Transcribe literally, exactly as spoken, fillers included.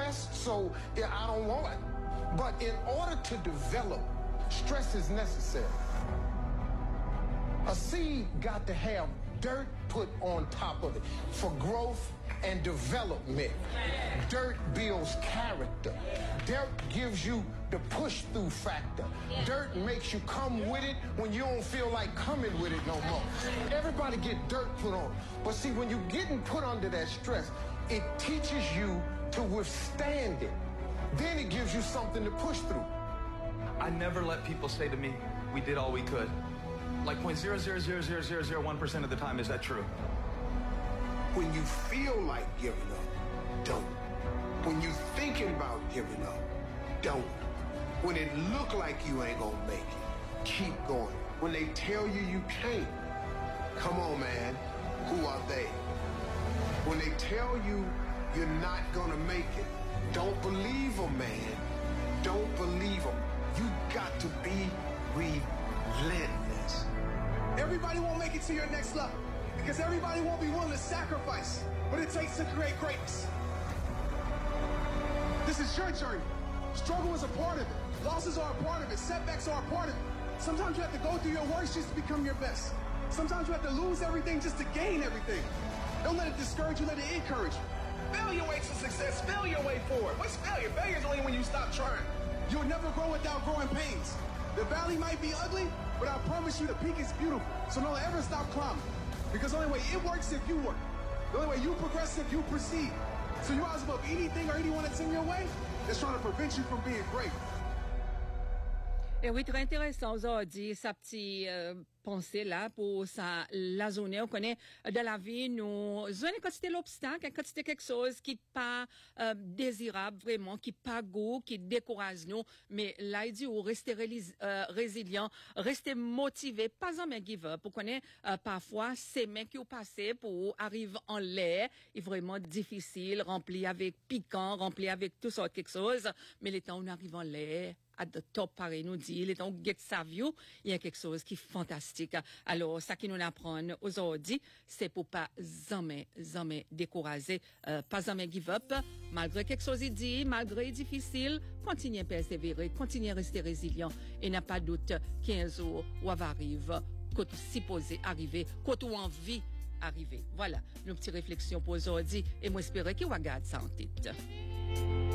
stress, so yeah, I don't want it. But in order to develop, stress is necessary. A seed got to have dirt put on top of it for growth and development. Dirt builds character. Dirt gives you the push-through factor. Dirt makes you come with it when you don't feel like coming with it no more. Everybody get dirt put on. But see, when you're getting put under that stress, it teaches you to withstand it. Then it gives you something to push through. I never let people say to me, we did all we could. Like point zero zero zero zero zero zero one percent of the time, is that true? When you feel like giving up, don't. When you thinking about giving up, don't. When it look like you ain't gonna make it, keep going. When they tell you you can't, come on, man, who are they? When they tell you you're not gonna make it, don't believe them, man. Don't believe them. You got to be relentless. Everybody won't make it to your next level because everybody won't be willing to sacrifice what it takes to create greatness. This is your journey. Struggle is a part of it. Losses are a part of it. Setbacks are a part of it. Sometimes you have to go through your worst just to become your best. Sometimes you have to lose everything just to gain everything. Don't let it discourage you, let it encourage you. Fail your way to success. Fail your way forward. What's failure? Failure is only when you stop trying. You'll never grow without growing pains. The valley might be ugly, but I promise you the peak is beautiful. So don't ever stop climbing. Because the only way it works if you work. The only way you progress if you proceed. So you rise above anything or anyone that's in your way that's trying to prevent you from being great. Et oui, très intéressant aujourd'hui, sa petite euh, pensée là pour ça, la journée. On connaît dans la vie, nous, journée quand c'était l'obstacle, quand c'était quelque chose qui pas euh, désirable vraiment, qui pas goût, qui décourage nous. Mais là, il dit, ou rester rélis, euh, résilient, rester motivé, pas jamais give up. Pour connaître euh, parfois ces mecs qui ont passé pour arriver en l'air, est vraiment difficile, rempli avec piquant, rempli avec tout ça quelque chose. Mais les temps où on arrive en l'air, à the top, pareil, nous dit, les temps get savio, il y a quelque chose qui est fantastique. Alors, ça qui nous apprend aujourd'hui, c'est pour pas jamais, jamais décourager, euh, pas jamais give up, malgré quelque chose il dit, malgré difficile, continuez à persévérer, continuez à rester résilient, et n'a pas de doute qu'un jour, ou va arriver, quand supposé arriver, quand on envie arriver. Voilà, nos petites réflexions pour aujourd'hui, et moi, j'espère qu'il va garder ça en tête.